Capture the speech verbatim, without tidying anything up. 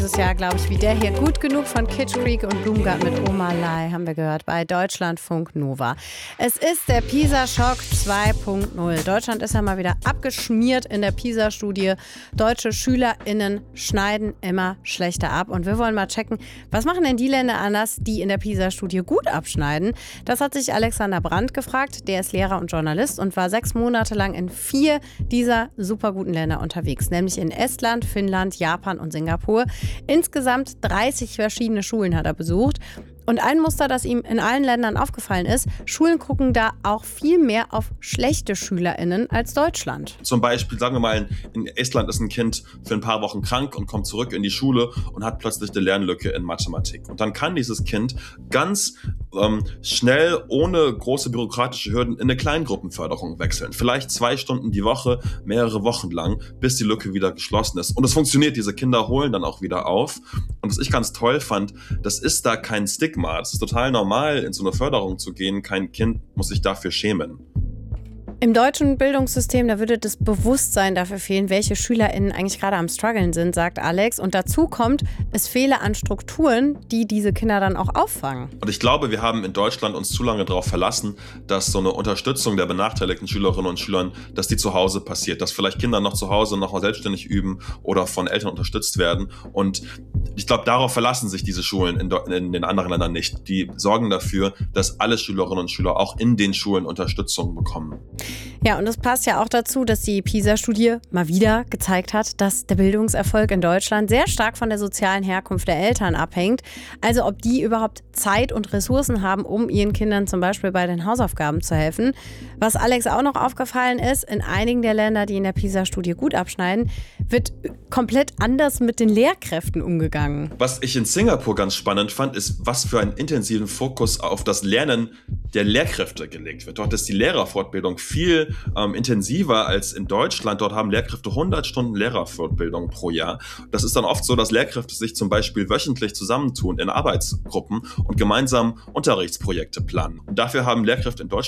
Dieses Jahr, glaube ich, wie der hier. Gut genug von Kitsch Creek und Blumgart mit Oma Lai, haben wir gehört, bei Deutschlandfunk Nova. Es ist der PISA-Schock zwei Punkt null. Deutschland ist ja mal wieder abgeschmiert in der PISA-Studie. Deutsche SchülerInnen schneiden immer schlechter ab. Und wir wollen mal checken, was machen denn die Länder anders, die in der PISA-Studie gut abschneiden? Das hat sich Alexander Brandt gefragt. Der ist Lehrer und Journalist und war sechs Monate lang in vier dieser superguten Länder unterwegs. Nämlich in Estland, Finnland, Japan und Singapur. Insgesamt dreißig verschiedene Schulen hat er besucht. Und ein Muster, das ihm in allen Ländern aufgefallen ist: Schulen gucken da auch viel mehr auf schlechte SchülerInnen als Deutschland. Zum Beispiel, sagen wir mal, in Estland ist ein Kind für ein paar Wochen krank und kommt zurück in die Schule und hat plötzlich eine Lernlücke in Mathematik. Und dann kann dieses Kind ganz ähm, schnell, ohne große bürokratische Hürden, in eine Kleingruppenförderung wechseln. Vielleicht zwei Stunden die Woche, mehrere Wochen lang, bis die Lücke wieder geschlossen ist. Und es funktioniert, diese Kinder holen dann auch wieder auf. Und was ich ganz toll fand, das ist da kein Stigma. Es ist total normal, in so eine Förderung zu gehen. Kein Kind muss sich dafür schämen. Im deutschen Bildungssystem, da würde das Bewusstsein dafür fehlen, welche SchülerInnen eigentlich gerade am Struggeln sind, sagt Alex. Und dazu kommt, es fehle an Strukturen, die diese Kinder dann auch auffangen. Und ich glaube, wir haben in Deutschland uns zu lange darauf verlassen, dass so eine Unterstützung der benachteiligten Schülerinnen und Schülern, dass die zu Hause passiert, dass vielleicht Kinder noch zu Hause noch mal selbstständig üben oder von Eltern unterstützt werden. Und ich glaube, darauf verlassen sich diese Schulen in, in den anderen Ländern nicht. Die sorgen dafür, dass alle Schülerinnen und Schüler auch in den Schulen Unterstützung bekommen. Ja, und es passt ja auch dazu, dass die PISA-Studie mal wieder gezeigt hat, dass der Bildungserfolg in Deutschland sehr stark von der sozialen Herkunft der Eltern abhängt. Also ob die überhaupt Zeit und Ressourcen haben, um ihren Kindern zum Beispiel bei den Hausaufgaben zu helfen. Was Alex auch noch aufgefallen ist, in einigen der Länder, die in der PISA-Studie gut abschneiden, wird komplett anders mit den Lehrkräften umgegangen. Was ich in Singapur ganz spannend fand, ist, was für einen intensiven Fokus auf das Lernen der Lehrkräfte gelegt wird. Dort ist die Lehrerfortbildung viel ähm, intensiver als in Deutschland. Dort haben Lehrkräfte hundert Stunden Lehrerfortbildung pro Jahr. Das ist dann oft so, dass Lehrkräfte sich zum Beispiel wöchentlich zusammentun in Arbeitsgruppen und gemeinsam Unterrichtsprojekte planen. Und dafür haben Lehrkräfte in Deutschland